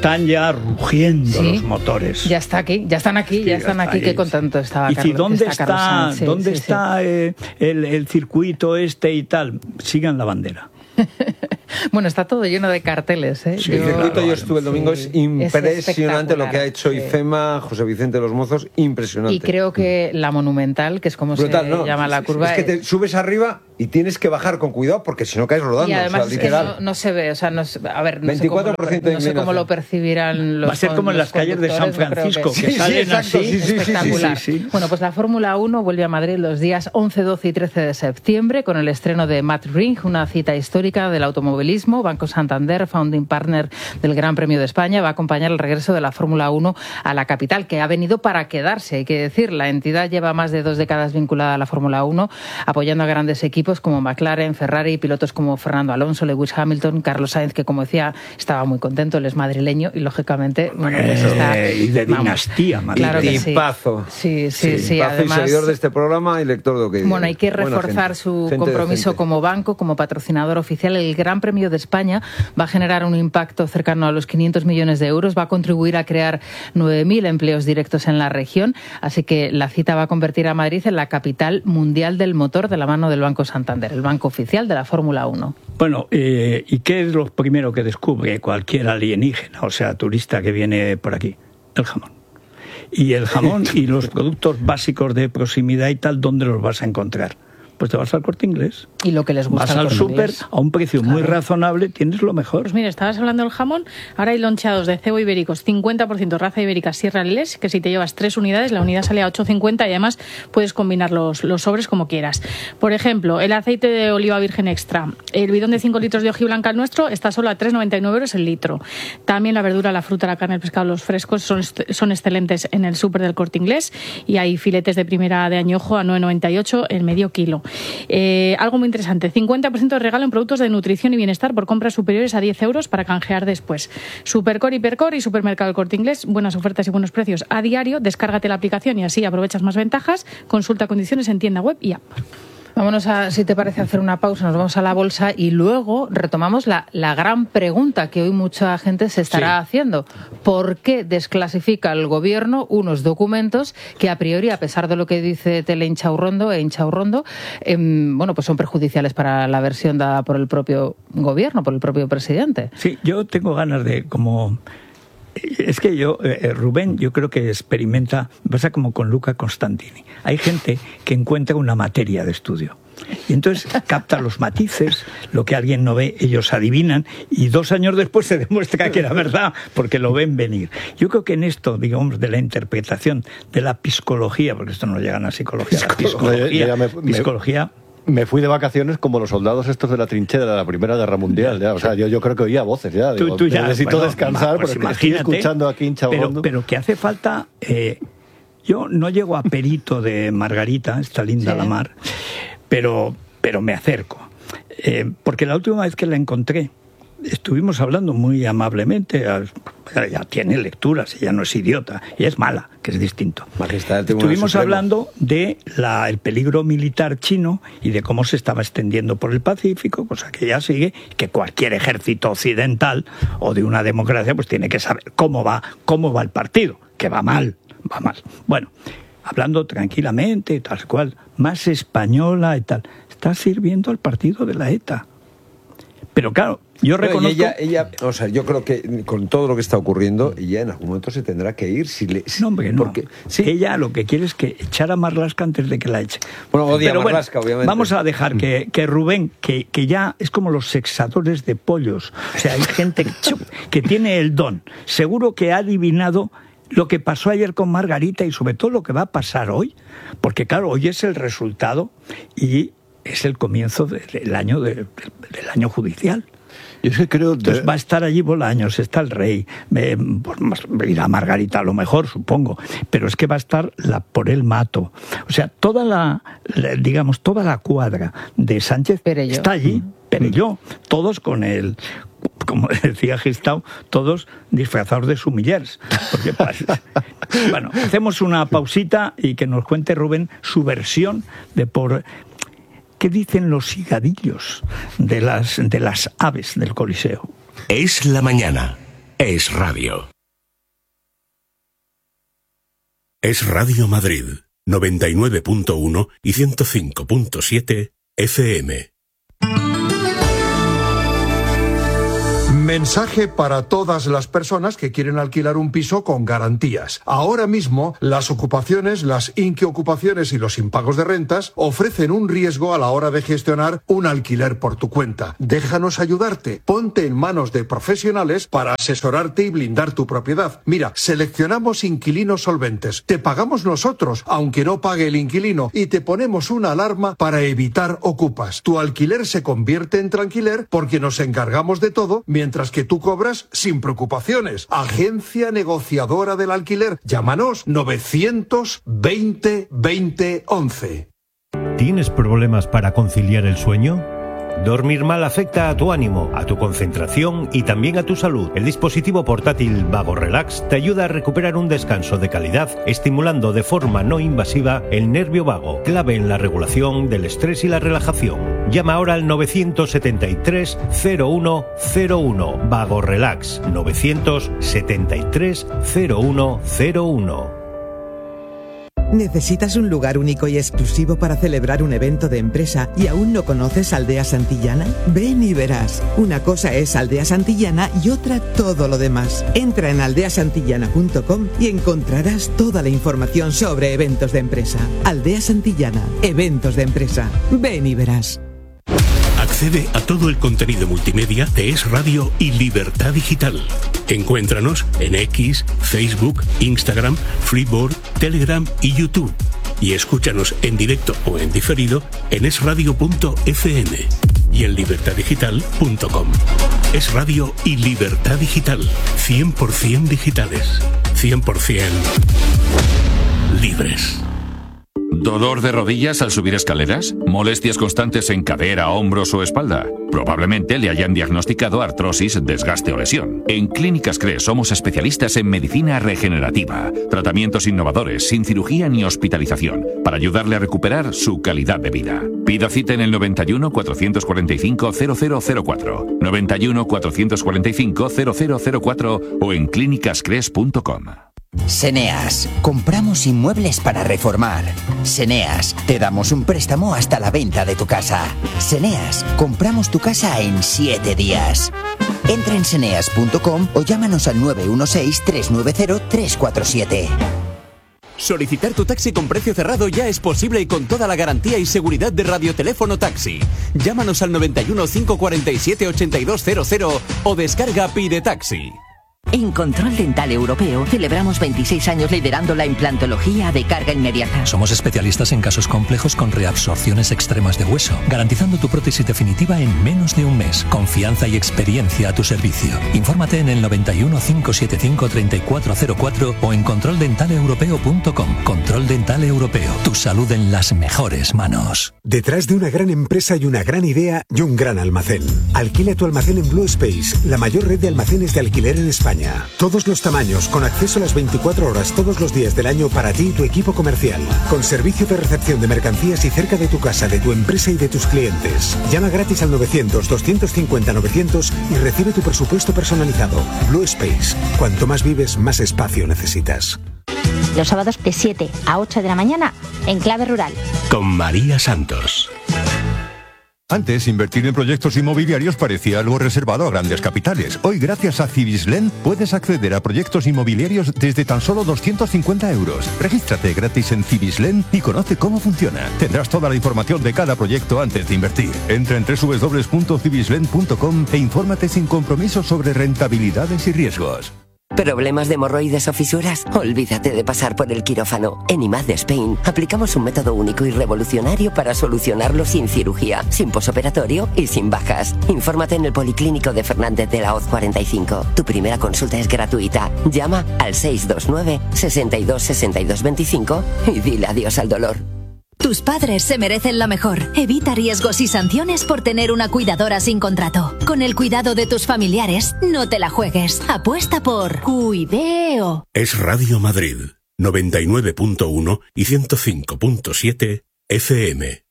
están ya rugiendo los motores. Ya está aquí, ya están aquí, qué contento estaba y Carlos. ¿Y dónde ¿Dónde está el circuito y tal? Sigan la bandera. Bueno, está todo lleno de carteles. Sí, el circuito, yo estuve el domingo, es impresionante lo que ha hecho IFEMA, José Vicente de los Mozos, impresionante. Y creo que la Monumental, que es como brutal, se llama la curva... Es que te subes arriba y tienes que bajar con cuidado porque si no caes rodando. Y además es que no se ve, a ver, no 24% sé cómo lo percibirán los... Va a ser como en las calles de San Francisco, que salen así. Espectacular. Bueno, pues la Fórmula 1 vuelve a Madrid los días 11, 12 y 13 de septiembre con el estreno de Mad Ring, una cita histórica del automovilismo. Banco Santander, founding partner del Gran Premio de España, va a acompañar el regreso de la Fórmula 1 a la capital, que ha venido para quedarse, hay que decir. La entidad lleva más de 2 décadas vinculada a la Fórmula 1, apoyando a grandes equipos como McLaren, Ferrari, pilotos como Fernando Alonso, Lewis Hamilton, Carlos Sainz, que como decía, estaba muy contento, él es madrileño y lógicamente... y de dinastía, claro que Tipazo. Sí. Además, y seguidor de este programa y lector de lo que... Bueno, hay que reforzar su compromiso como banco, como patrocinador oficial. El Gran Premio de España va a generar un impacto cercano a los 500 millones de euros, va a contribuir a crear 9.000 empleos directos en la región, así que la cita va a convertir a Madrid en la capital mundial del motor de la mano del Banco Santander, el banco oficial de la Fórmula 1. Bueno, ¿y qué es lo primero que descubre cualquier alienígena, o sea, turista que viene por aquí? El jamón. Y el jamón y los productos básicos de proximidad y tal, ¿dónde los vas a encontrar? Pues te vas al Corte Inglés. Y lo que les gusta. Vas al súper a un precio muy razonable, tienes lo mejor. Pues mira, estabas hablando del jamón, ahora hay loncheados de cebo ibéricos, 50% raza ibérica Sierra Leche, que si te llevas 3 unidades, la unidad sale a 8,50 y además puedes combinar los sobres como quieras. Por ejemplo, el aceite de oliva virgen extra, el bidón de 5 litros de hoja blanca el nuestro está solo a 3,99 euros el litro. También la verdura, la fruta, la carne, el pescado, los frescos son excelentes en el súper del Corte Inglés y hay filetes de primera de añojo a 9,98 el medio kilo. Algo muy interesante, 50% de regalo en productos de nutrición y bienestar por compras superiores a 10 euros para canjear después. Supercor, Hipercor y Supermercado del Corte Inglés, buenas ofertas y buenos precios a diario. Descárgate la aplicación y así aprovechas más ventajas. Consulta condiciones en tienda web y app. Vámonos si te parece, hacer una pausa, nos vamos a la bolsa y luego retomamos la gran pregunta que hoy mucha gente se estará haciendo. ¿Por qué desclasifica el gobierno unos documentos que a priori, a pesar de lo que dice Tele Inchaurrondo, pues son perjudiciales para la versión dada por el propio gobierno, por el propio presidente? Sí, yo tengo ganas de Es que Rubén, yo creo que experimenta, pasa como con Luca Constantini. Hay gente que encuentra una materia de estudio y entonces capta los matices, lo que alguien no ve, ellos adivinan y 2 años después se demuestra que era verdad porque lo ven venir. Yo creo que en esto, digamos, de la interpretación, de la psicología, porque esto no llega a la psicología, psicología. Me fui de vacaciones como los soldados estos de la trinchera de la Primera Guerra Mundial. Ya. O sea, yo creo que oía voces ya. Tú ya necesito descansar pues porque estoy escuchando aquí Inchaurrondo. Pero que hace falta... yo no llego a perito de Margarita, está linda la mar, pero me acerco. Porque la última vez que la encontré, estuvimos hablando muy amablemente. Ya tiene lecturas, ella no es idiota, ella es mala, que es distinto. Estuvimos hablando de el peligro militar chino y de cómo se estaba extendiendo por el Pacífico, cosa que ya sigue, que cualquier ejército occidental o de una democracia pues tiene que saber cómo va el partido, que va mal. Bueno, hablando tranquilamente, tal cual, más española y tal, está sirviendo al partido de la ETA. Pero claro, yo reconozco... yo creo que con todo lo que está ocurriendo, ella en algún momento se tendrá que ir. No. Porque ella lo que quiere es que echar a Marlaska antes de que la eche. Bueno, odia a Marlaska, obviamente. Vamos a dejar que Rubén, que ya es como los sexadores de pollos. O sea, hay gente que tiene el don. Seguro que ha adivinado lo que pasó ayer con Margarita y sobre todo lo que va a pasar hoy. Porque claro, hoy es el resultado y es el comienzo del año judicial. Yo es que creo Entonces va a estar allí Bolaños, está el rey, irá Margarita a lo mejor, supongo, pero es que va a estar por el Mato. O sea, toda la cuadra de Sánchez Perelló está allí, Perelló, todos con el... Como decía Gistau, todos disfrazados de sumillers. Bueno, hacemos una pausita y que nos cuente Rubén su versión de ¿qué dicen los higadillos de las aves del Coliseo? Es la mañana. Es Radio. Es Radio Madrid, 99.1 y 105.7 FM. Mensaje para todas las personas que quieren alquilar un piso con garantías. Ahora mismo, las ocupaciones, las inquiocupaciones y los impagos de rentas ofrecen un riesgo a la hora de gestionar un alquiler por tu cuenta. Déjanos ayudarte. Ponte en manos de profesionales para asesorarte y blindar tu propiedad. Mira, seleccionamos inquilinos solventes. Te pagamos nosotros, aunque no pague el inquilino, y te ponemos una alarma para evitar ocupas. Tu alquiler se convierte en tranquiler porque nos encargamos de todo, mientras que tú cobras sin preocupaciones. Agencia negociadora del alquiler. Llámanos 920 20 11. ¿Tienes problemas para conciliar el sueño? Dormir mal afecta a tu ánimo, a tu concentración y también a tu salud. El dispositivo portátil Vago Relax te ayuda a recuperar un descanso de calidad, estimulando de forma no invasiva el nervio vago, clave en la regulación del estrés y la relajación. Llama ahora al 973 0101. Vago Relax 973 0101. ¿Necesitas un lugar único y exclusivo para celebrar un evento de empresa y aún no conoces Aldea Santillana? Ven y verás. Una cosa es Aldea Santillana y otra todo lo demás. Entra en aldeasantillana.com y encontrarás toda la información sobre eventos de empresa. Aldea Santillana, eventos de empresa. Ven y verás. Accede a todo el contenido multimedia de Es Radio y Libertad Digital. Encuéntranos en X, Facebook, Instagram, Freeboard, Telegram y YouTube. Y escúchanos en directo o en diferido en esradio.fm y en libertaddigital.com. Es Radio y Libertad Digital. 100% digitales. 100% libres. ¿Dolor de rodillas al subir escaleras? ¿Molestias constantes en cadera, hombros o espalda? Probablemente le hayan diagnosticado artrosis, desgaste o lesión. En Clínicas CRES somos especialistas en medicina regenerativa, tratamientos innovadores, sin cirugía ni hospitalización, para ayudarle a recuperar su calidad de vida. Pida cita en el 91 445 0004, 91 445 0004 o en clínicascres.com. Seneas, compramos inmuebles para reformar. Seneas, te damos un préstamo hasta la venta de tu casa. Seneas, compramos tu casa en 7 días. Entra en seneas.com o llámanos al 916-390-347. Solicitar tu taxi con precio cerrado ya es posible y con toda la garantía y seguridad de Radioteléfono Taxi. Llámanos al 91 547 8200 o descarga Pide Taxi. En Control Dental Europeo celebramos 26 años liderando la implantología de carga inmediata. Somos especialistas en casos complejos con reabsorciones extremas de hueso, garantizando tu prótesis definitiva en menos de un mes. Confianza y experiencia a tu servicio. Infórmate en el 91 575 3404 o en controldentaleeuropeo.com. Control Dental Europeo. Tu salud en las mejores manos. Detrás de una gran empresa hay una gran idea y un gran almacén. Alquila tu almacén en Blue Space, la mayor red de almacenes de alquiler en España. Todos los tamaños, con acceso a las 24 horas todos los días del año para ti y tu equipo comercial. Con servicio de recepción de mercancías y cerca de tu casa, de tu empresa y de tus clientes. Llama gratis al 900-250-900 y recibe tu presupuesto personalizado. Blue Space. Cuanto más vives, más espacio necesitas. Los sábados de 7 a 8 de la mañana en Clave Rural. Con María Santos. Antes, invertir en proyectos inmobiliarios parecía algo reservado a grandes capitales. Hoy, gracias a Cibislen, puedes acceder a proyectos inmobiliarios desde tan solo 250 euros. Regístrate gratis en Cibislen y conoce cómo funciona. Tendrás toda la información de cada proyecto antes de invertir. Entra en www.cibislen.com e infórmate sin compromiso sobre rentabilidades y riesgos. ¿Problemas de hemorroides o fisuras? Olvídate de pasar por el quirófano. En IMAD de Spain aplicamos un método único y revolucionario para solucionarlo sin cirugía, sin posoperatorio y sin bajas. Infórmate en el Policlínico de Fernández de la Hoz 45. Tu primera consulta es gratuita. Llama al 629 62 62 25 y dile adiós al dolor. Tus padres se merecen lo mejor. Evita riesgos y sanciones por tener una cuidadora sin contrato. Con el cuidado de tus familiares, no te la juegues. Apuesta por Cuideo. Es Radio Madrid, 99.1 y 105.7 FM.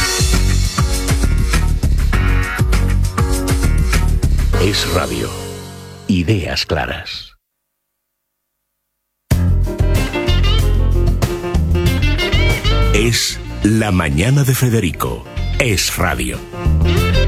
Es Radio. ideas claras. Es La Mañana de Federico. Es radio.